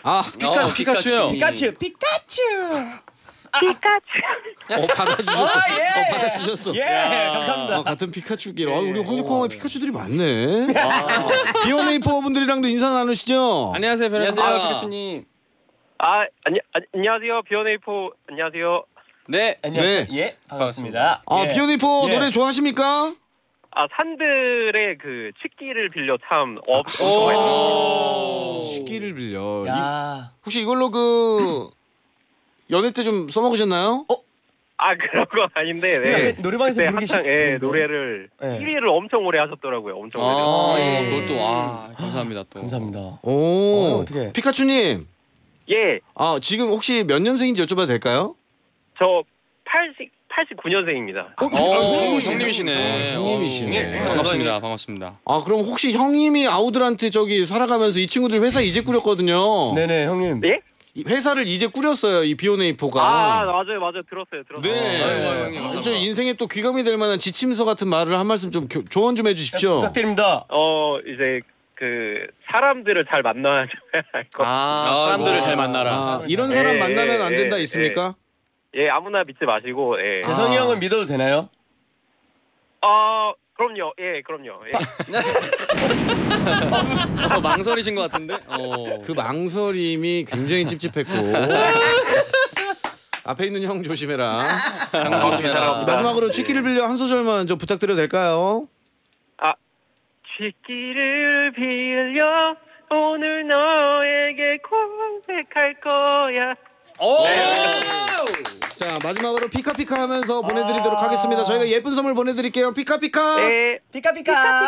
아, 피카츄요. 피카츄. 받아주셨어. 예. 받아주셨어. 예, 감사합니다. 같은 피카츄길. 우리 황제포항에 피카츄들이 많네. B1A4 분들이랑도 인사 나누시죠. 안녕하세요, 피카츄님. 안녕하세요. B1A4 안녕하세요. 네. 안녕하세요. 네. 예, 반갑습니다. B1A4 예. 노래 좋아하십니까? 산들의 그 치기를 빌려 참 시기를 빌려. 야. 혹시 이걸로 그 연애 때 좀 써먹으셨나요? 그런 건 아닌데. 네. 노래방에서 그때 부르기 한창 노래를 1위를 엄청 오래 하셨더라고요. 엄청 오래. 그것도 감사합니다 또. 감사합니다. 어떻게? 피카츄님. 예. 지금 혹시 몇 년생인지 여쭤봐도 될까요? 저 89년생입니다. 형님이시네. 형님이시네. 반갑습니다. 그럼 혹시 형님이 아우들한테 저기 살아가면서 이 친구들 회사 이제 꾸렸거든요. 네네, 형님. 예? 이 회사를 이제 꾸렸어요. 이 B1A4가. 맞아요. 들었어요. 네. 저 인생에 또 귀감이 될 만한 지침서 같은 말을 한 말씀 좀 조언 좀 해주십시오. 부탁드립니다. 이제 그 사람들을 잘 만나야 할 것. 사람들을 잘 만나라. 이런 사람 만나면 안 된다 있습니까? 예, 아무나 믿지 마시고. 예. 재성이 형은 믿어도 되나요? 그럼요. 예, 그럼요. 예. 망설이신 것 같은데? 그 망설임이 굉장히 찝찝했고. 앞에 있는 형 조심해라. 마지막으로 취기를 빌려 한 소절만 좀 부탁드려도 될까요? 취기를 빌려 오늘 너에게 고백할 거야. 자, 마지막으로 피카피카 하면서 보내드리도록 하겠습니다. 저희가 예쁜 선물 보내드릴게요. 피카피카. 네. 피카피카.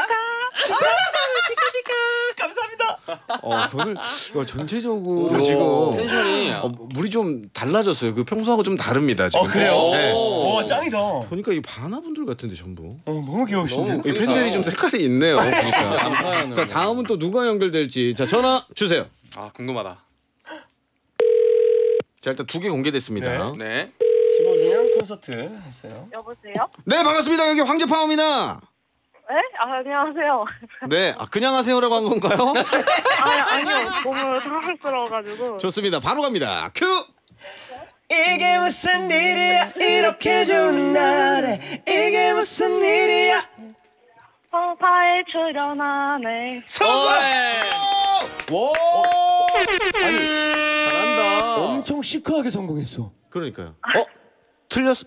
감사합니다. 오늘 전체적으로 지금 텐션이 물이 좀 달라졌어요. 그 평소하고 좀 다릅니다. 지금. 그래요? 네. 짱이다. 보니까 이 바나분들 같은데 전부. 너무 귀여우신데. 이 팬들이 좀 색깔이 있네요. 보니까. 자, 다음은 또 누가 연결될지. 자, 전화 주세요. 궁금하다. 자, 일단 2개 공개됐습니다. 네. 15주년 콘서트 했어요. 여보세요? 네, 반갑습니다. 여기 황제파움이나. 네? 안녕하세요. 네, 그냥 하세요라고 한 건가요? 아니요. 너무 당황스러워가지고. 좋습니다. 바로 갑니다. 큐! 이게 무슨 일이야 이렇게 좋은 날에 이게 무슨 일이야 소파에 출연하네. 와! 잘한다. 엄청 시크하게 성공했어. 그러니까요. 틀렸어.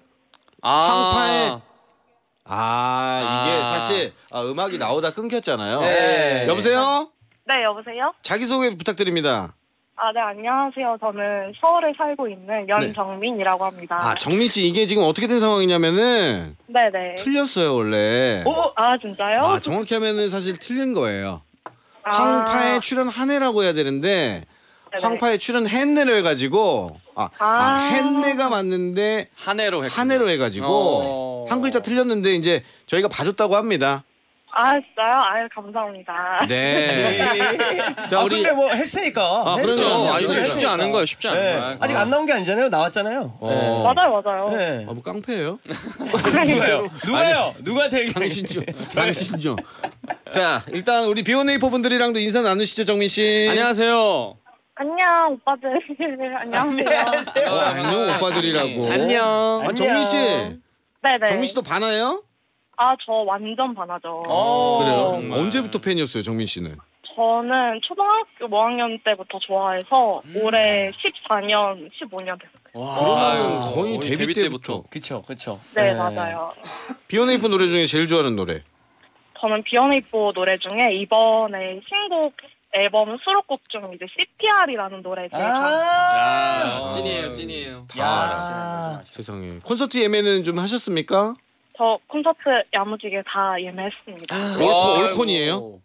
황파에. 이게 사실 음악이 나오다 끊겼잖아요. 네. 여보세요? 네, 여보세요? 자기소개 부탁드립니다. 네, 안녕하세요. 저는 서울에 살고 있는 연정민이라고 합니다. 정민 씨, 이게 지금 어떻게 된 상황이냐면은 네네. 틀렸어요, 원래. 진짜요? 정확히 하면은 사실 틀린 거예요. 황파에 출연하네라고 해야 되는데 네네. 황파에 출연했네로 해가지고 했네가 맞는데 한해로 해가지고 한 글자 틀렸는데 이제 저희가 봐줬다고 합니다. 진짜요? 감사합니다. 네. 자, 우리 근데 뭐 했으니까. 그럼요. 이거 쉽지 않은 거예요. 쉽지 않은 네. 거야. 아직 안 나온 게 아니잖아요. 나왔잖아요. 맞아요. 네. 뭐 깡패예요? 누가요? 누구한테 얘기해? 당신죠. 자, 일단 우리 B1A4 분들이랑도 인사 나누시죠, 정민 씨. 안녕하세요. 안녕, 오빠들. 안녕하세요. 안녕 오빠들이라고. 안녕. 정민 씨. 네네. 정민 씨도 반하예요? 저 완전 반하죠. 그래요? 정말. 언제부터 팬이었어요, 정민 씨는? 저는 초등학교 5학년 때부터 좋아해서 올해 14년, 15년 됐어요. 그러면 거의 데뷔 때부터. 그쵸. 네, 맞아요. B1A4 노래 중에 제일 좋아하는 노래? 저는 B1A4 노래 중에 이번에 신곡 앨범 수록곡 중 이제 CPR이라는 노래 제일 좋아해요. 찐이에요. 세상에. 콘서트 예매는 좀 하셨습니까? 저 콘서트 야무지게 다 예매했습니다. 올콘이에요?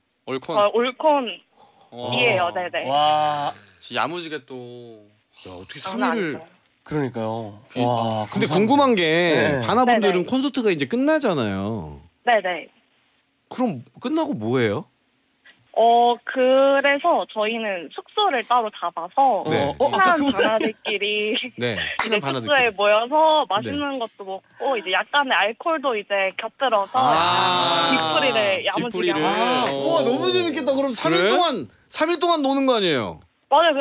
올콘이에요. 네네. 와. 야무지게 또. 어떻게 3위를. 그러니까요. 와. 근데 궁금한 게 바나분들은 네네. 콘서트가 이제 끝나잖아요. 네네. 그럼 끝나고 뭐 해요? 그래서 저희는 숙소를 따로 잡아서 친한 바나들끼리 친한 숙소에 모여서 맛있는 것도 먹고 이제 약간의 알코올도 이제 곁들여서 뒷풀이를 야무지게 하고. 와, 너무 재밌겠다. 그럼 3일 동안 노는 거 아니에요? 맞아요.